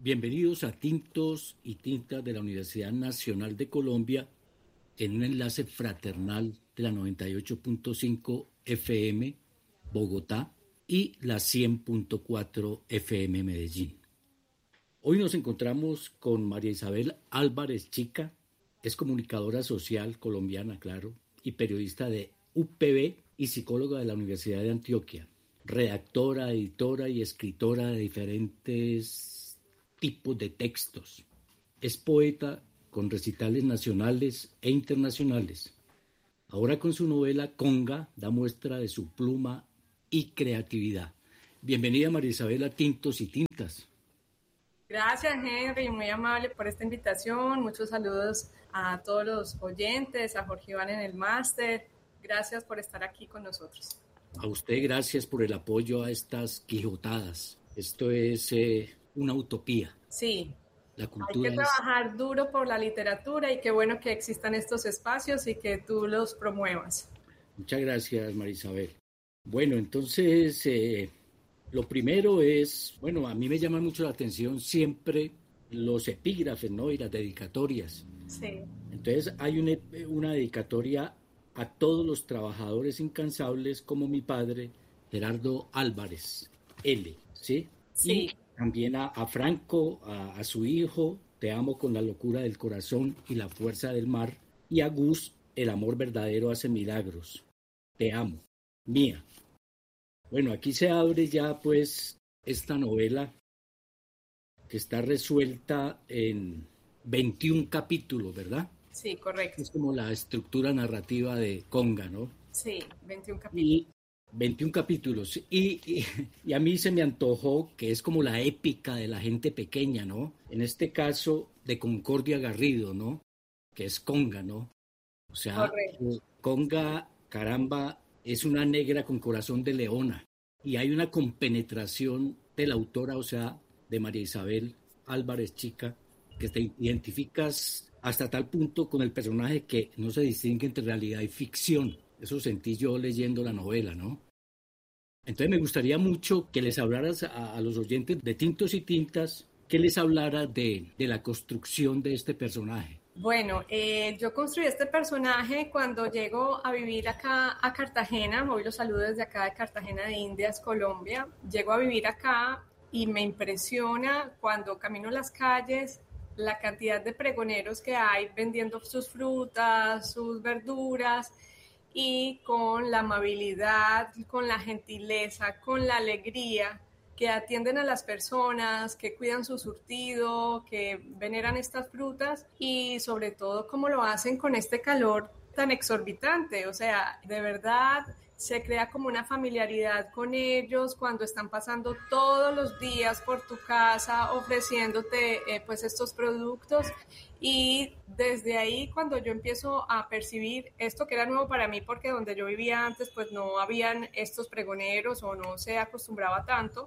Bienvenidos a Tintos y Tintas de la Universidad Nacional de Colombia en un enlace fraternal de la 98.5 FM Bogotá y la 100.4 FM Medellín. Hoy nos encontramos con María Isabel Álvarez Chica, es comunicadora social colombiana, claro, y periodista de UPB y psicóloga de la Universidad de Antioquia, redactora, editora y escritora de diferentes tipos de textos. Es poeta con recitales nacionales e internacionales. Ahora con su novela Conga da muestra de su pluma y creatividad. Bienvenida María Isabel a Tintos y Tintas. Gracias Henry, muy amable por esta invitación. Muchos saludos a todos los oyentes, a Jorge Iván en el máster. Gracias por estar aquí con nosotros. A usted gracias por el apoyo a estas quijotadas. Esto es una utopía. Sí, la cultura hay que trabajar duro por la literatura y qué bueno que existan estos espacios y que tú los promuevas. Muchas gracias, María Isabel. Bueno, entonces, lo primero es, a mí me llama mucho la atención siempre los epígrafes, ¿no? Y las dedicatorias. Sí. Entonces, hay una dedicatoria a todos los trabajadores incansables como mi padre, Gerardo Álvarez, L., ¿sí? Sí. Y también a Franco, a su hijo, te amo con la locura del corazón y la fuerza del mar, y a Gus, el amor verdadero hace milagros. Te amo, mía. Bueno, aquí se abre ya pues esta novela que está resuelta en 21 capítulos, ¿verdad? Sí, correcto. Es como la estructura narrativa de Conga, ¿no? Sí, 21 capítulos. 21 capítulos. Y a mí se me antojó que es como la épica de la gente pequeña, ¿no? En este caso, de Concordia Garrido, ¿no? Que es Conga, ¿no? O sea, Conga, caramba, es una negra con corazón de leona. Y hay una compenetración de la autora, o sea, de María Isabel Álvarez Chica, que te identificas hasta tal punto con el personaje que no se distingue entre realidad y ficción. Eso sentí yo leyendo la novela, ¿no? Entonces me gustaría mucho que les hablaras a los oyentes de Tintos y Tintas, que les hablara de la construcción de este personaje. Bueno, yo construí este personaje cuando llego a vivir acá a Cartagena. Hoy los saludo desde acá de Cartagena de Indias, Colombia. Llego a vivir acá y me impresiona cuando camino las calles la cantidad de pregoneros que hay vendiendo sus frutas, sus verduras, y con la amabilidad, con la gentileza, con la alegría que atienden a las personas, que cuidan su surtido, que veneran estas frutas y sobre todo cómo lo hacen con este calor tan exorbitante. O sea, de verdad se crea como una familiaridad con ellos cuando están pasando todos los días por tu casa ofreciéndote pues estos productos. Y desde ahí, cuando yo empiezo a percibir esto que era nuevo para mí, porque donde yo vivía antes pues no habían estos pregoneros o no se acostumbraba tanto,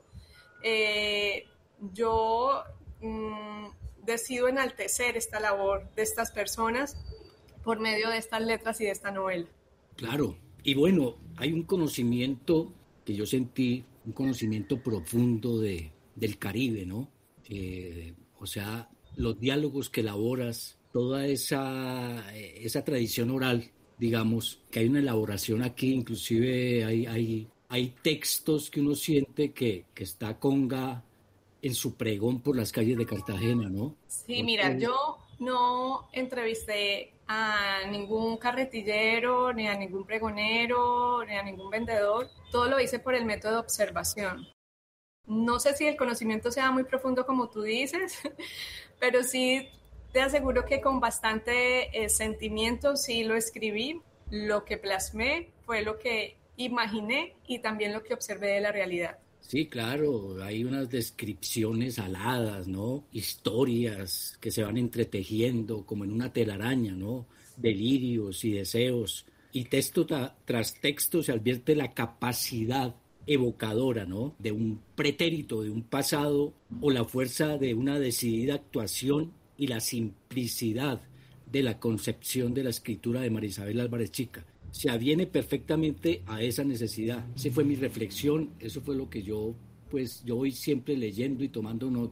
yo decido enaltecer esta labor de estas personas por medio de estas letras y de esta novela. Claro, y bueno, hay un conocimiento que yo sentí, un conocimiento profundo del Caribe, ¿no? O sea, los diálogos que elaboras, toda esa tradición oral, digamos, que hay una elaboración aquí, inclusive hay textos que uno siente que está Conga en su pregón por las calles de Cartagena, ¿no? Sí, mira, yo no entrevisté a ningún carretillero, ni a ningún pregonero, ni a ningún vendedor. Todo lo hice por el método de observación. No sé si el conocimiento sea muy profundo como tú dices, pero sí te aseguro que con bastante sentimiento sí lo escribí. Lo que plasmé fue lo que imaginé y también lo que observé de la realidad. Sí, claro, hay unas descripciones aladas, ¿no? Historias que se van entretejiendo como en una telaraña, ¿no? Delirios y deseos. Y texto tras texto se advierte la capacidad evocadora, ¿no? De un pretérito, de un pasado, o la fuerza de una decidida actuación y la simplicidad de la concepción de la escritura de María Isabel Álvarez Chica. Se aviene perfectamente a esa necesidad. Esa fue mi reflexión, eso fue lo que yo voy siempre leyendo y tomando nota,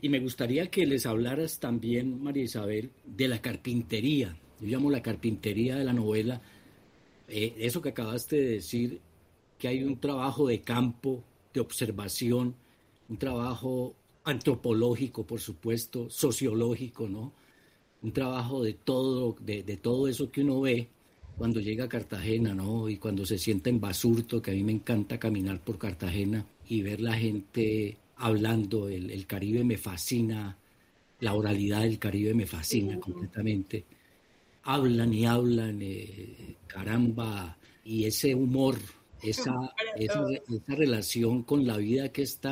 Y me gustaría que les hablaras también, María Isabel, de la carpintería. Yo llamo la carpintería de la novela. Eso que acabaste de decir, que hay un trabajo de campo, de observación, un trabajo antropológico, por supuesto, sociológico, ¿no? Un trabajo de todo eso que uno ve cuando llega a Cartagena, ¿no? Y cuando se sienta en Basurto, que a mí me encanta caminar por Cartagena y ver la gente hablando, el Caribe me fascina, la oralidad del Caribe me fascina completamente. Hablan y hablan, caramba, y ese humor, esa relación con la vida que es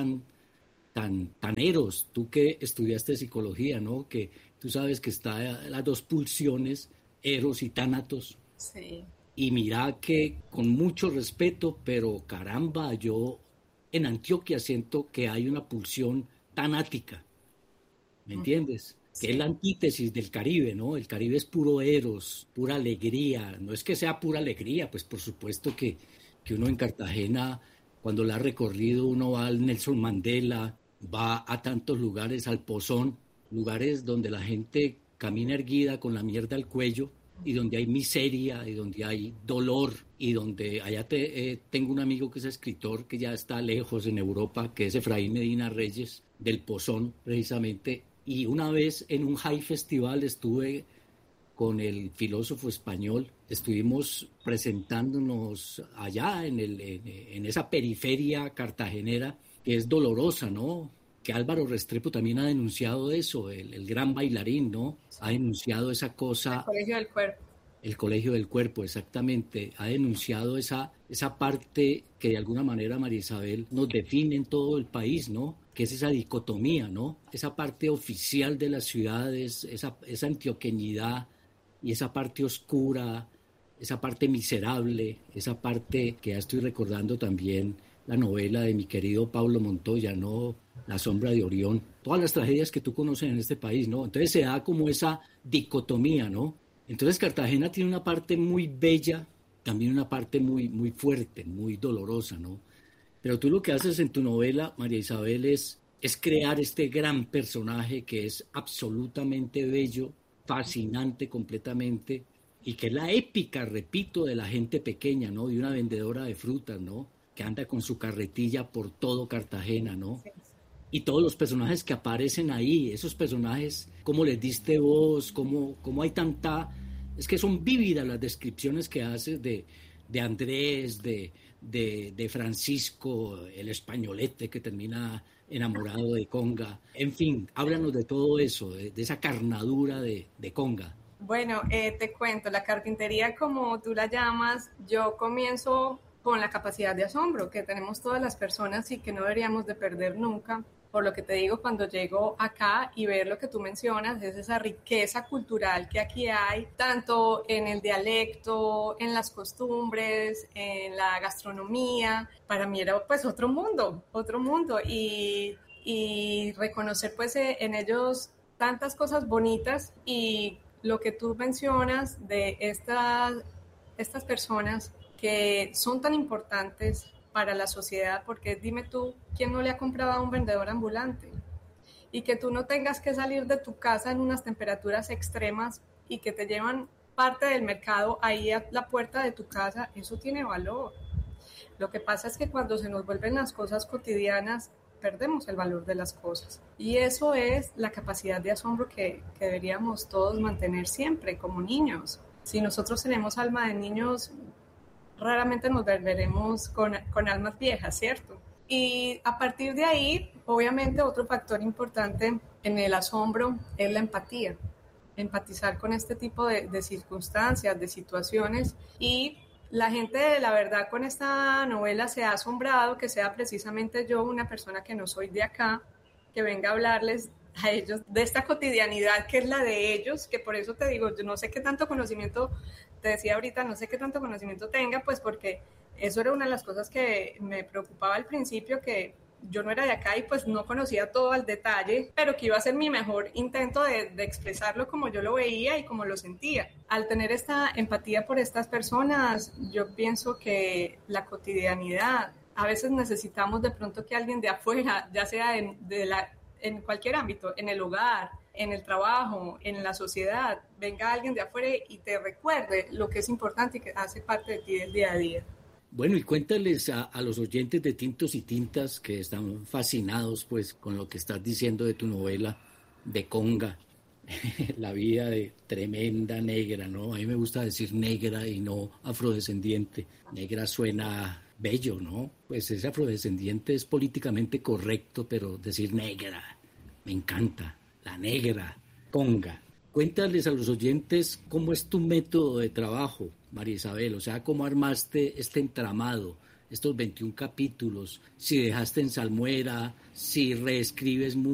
tan eros, tú que estudiaste psicología, ¿no? Que tú sabes que está las dos pulsiones, eros y tánatos. Sí. Y mira que con mucho respeto, pero caramba, yo en Antioquia siento que hay una pulsión tanática, ¿me entiendes? Sí. Que es la antítesis del Caribe, ¿no? El Caribe es puro eros, pura alegría. No es que sea pura alegría, pues por supuesto que uno en Cartagena, cuando la ha recorrido, uno va al Nelson Mandela, va a tantos lugares, al Pozón, lugares donde la gente camina erguida con la mierda al cuello y donde hay miseria y donde hay dolor y donde allá tengo un amigo que es escritor que ya está lejos en Europa, que es Efraín Medina Reyes, del Pozón precisamente, y una vez en un high festival estuve con el filósofo español, estuvimos presentándonos allá en esa periferia cartagenera que es dolorosa, ¿no? Que Álvaro Restrepo también ha denunciado eso, el gran bailarín, ¿no? Ha denunciado esa cosa. El Colegio del Cuerpo. El Colegio del Cuerpo, exactamente. Ha denunciado esa parte que de alguna manera, María Isabel, nos define en todo el país, ¿no? Que es esa dicotomía, ¿no? Esa parte oficial de las ciudades, esa antioqueñidad y esa parte oscura, esa parte miserable, esa parte que ya estoy recordando también, la novela de mi querido Pablo Montoya, ¿no? La sombra de Orión, todas las tragedias que tú conoces en este país, ¿no? Entonces se da como esa dicotomía, ¿no? Entonces Cartagena tiene una parte muy bella, también una parte muy, muy fuerte, muy dolorosa, ¿no? Pero tú lo que haces en tu novela, María Isabel, es crear este gran personaje que es absolutamente bello, fascinante completamente, y que es la épica, repito, de la gente pequeña, ¿no? De una vendedora de frutas, ¿no? Que anda con su carretilla por todo Cartagena, ¿no? Y todos los personajes que aparecen ahí, esos personajes, cómo les diste voz, cómo hay tanta... Es que son vívidas las descripciones que haces de Andrés, de Francisco, el españolete que termina enamorado de Conga. En fin, háblanos de todo eso, de esa carnadura de Conga. Bueno, te cuento, la carpintería, como tú la llamas, yo comienzo con la capacidad de asombro que tenemos todas las personas y que no deberíamos de perder nunca. Por lo que te digo, cuando llego acá y ver lo que tú mencionas, es esa riqueza cultural que aquí hay, tanto en el dialecto, en las costumbres, en la gastronomía. Para mí era pues otro mundo, y reconocer pues en ellos tantas cosas bonitas, y lo que tú mencionas de estas personas que son tan importantes para la sociedad, porque dime tú, ¿quién no le ha comprado a un vendedor ambulante? Y que tú no tengas que salir de tu casa en unas temperaturas extremas y que te llevan parte del mercado ahí a la puerta de tu casa, eso tiene valor. Lo que pasa es que cuando se nos vuelven las cosas cotidianas, perdemos el valor de las cosas. Y eso es la capacidad de asombro que deberíamos todos mantener siempre como niños. Si nosotros tenemos alma de niños, raramente nos veremos con almas viejas, ¿cierto? Y a partir de ahí, obviamente, otro factor importante en el asombro es la empatía. Empatizar con este tipo de circunstancias, de situaciones. Y la gente, la verdad, con esta novela se ha asombrado que sea precisamente yo, una persona que no soy de acá, que venga a hablarles a ellos de esta cotidianidad que es la de ellos, que por eso te digo, yo no sé qué tanto conocimiento, te decía ahorita, no sé qué tanto conocimiento tenga, pues porque eso era una de las cosas que me preocupaba al principio, que yo no era de acá y pues no conocía todo al detalle, pero que iba a ser mi mejor intento de expresarlo como yo lo veía y como lo sentía. Al tener esta empatía por estas personas, yo pienso que la cotidianidad, a veces necesitamos de pronto que alguien de afuera, ya sea de la en cualquier ámbito, en el hogar, en el trabajo, en la sociedad, venga alguien de afuera y te recuerde lo que es importante y que hace parte de ti del día a día. Bueno, y cuéntales a los oyentes de Tintos y Tintas que están fascinados pues con lo que estás diciendo de tu novela de Conga, la vida de tremenda negra, ¿no? A mí me gusta decir negra y no afrodescendiente. Negra suena bello, ¿no? Pues ese afrodescendiente es políticamente correcto, pero decir negra, me encanta. La negra, Conga. Cuéntales a los oyentes cómo es tu método de trabajo, María Isabel, o sea, cómo armaste este entramado, estos 21 capítulos, si dejaste en salmuera, si reescribes